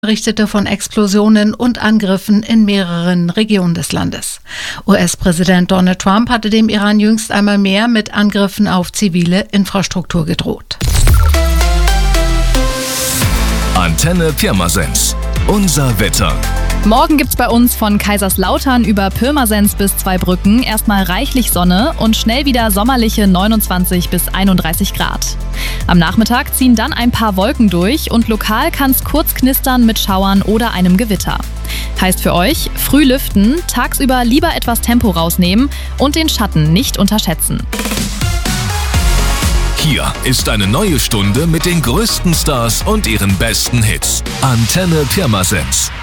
berichtete von Explosionen und Angriffen in mehreren Regionen des Landes. US-Präsident Donald Trump hatte dem Iran jüngst einmal mehr mit Angriffen auf zivile Infrastruktur gedroht. Antenne Pirmasens. Unser Wetter. Morgen gibt's bei uns von Kaiserslautern über Pirmasens bis Zweibrücken erstmal reichlich Sonne und schnell wieder sommerliche 29 bis 31 Grad. Am Nachmittag ziehen dann ein paar Wolken durch und lokal kann's kurz knistern mit Schauern oder einem Gewitter. Heißt für euch, früh lüften, tagsüber lieber etwas Tempo rausnehmen und den Schatten nicht unterschätzen. Hier ist eine neue Stunde mit den größten Stars und ihren besten Hits. Antenne Pirmasens.